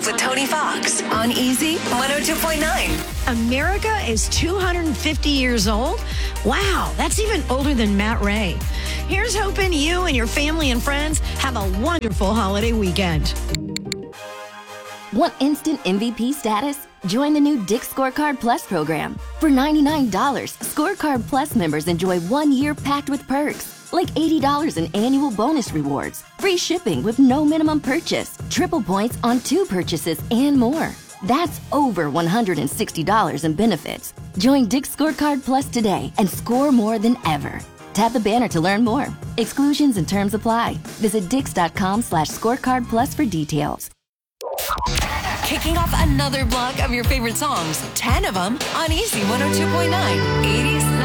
With Tony Fox on Easy 102.9. America is 250 years old? Wow, that's even older than Matt Ray. Here's hoping you and your family and friends have a wonderful holiday weekend. Want instant MVP status? Join the new Dick's Scorecard Plus program. For $99, Scorecard Plus members enjoy 1 year packed with perks, like $80 in annual bonus rewards, free shipping with no minimum purchase, triple points on 2 purchases, and more. That's over $160 in benefits. Join Dick's Scorecard Plus today and score more than ever. Tap the banner to learn more. Exclusions and terms apply. Visit dix.com/scorecard plus for details. Kicking off another block of your favorite songs, 10 of them on Easy 102.9. 80s